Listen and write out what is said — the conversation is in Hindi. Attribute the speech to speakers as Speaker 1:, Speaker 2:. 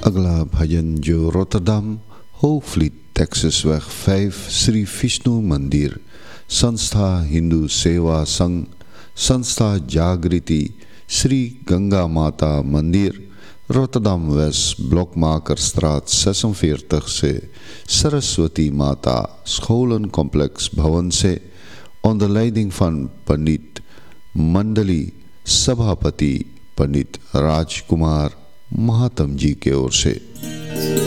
Speaker 1: अगला भजन जो Rotterdam होपफ्लीट Texas weg 5 Shri Vishnu मंदिर संस्था हिंदू सेवा संघ संस्था जागृति श्री गंगा माता मंदिर रोटरडम वेस्ट Blokmakerstraat 46 से सरस्वती माता scholen complex भवन से onder leiding van पंडित मंडली सभापति पंडित राजकुमार महात्म जी के ओर से